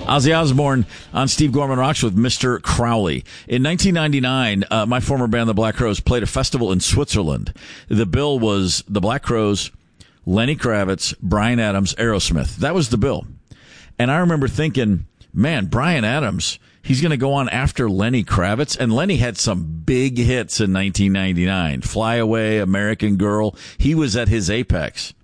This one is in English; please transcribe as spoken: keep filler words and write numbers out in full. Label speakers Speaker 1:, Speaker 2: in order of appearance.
Speaker 1: Ozzy Osbourne on Steve Gorman Rocks with Mister Crowley. In nineteen ninety-nine, uh, my former band, the Black Crowes, played a festival in Switzerland. The bill was the Black Crowes, Lenny Kravitz, Bryan Adams, Aerosmith. That was the bill. And I remember thinking, man, Bryan Adams, he's going to go on after Lenny Kravitz. And Lenny had some big hits in nineteen ninety-nine. Fly Away, American Girl. He was at his apex.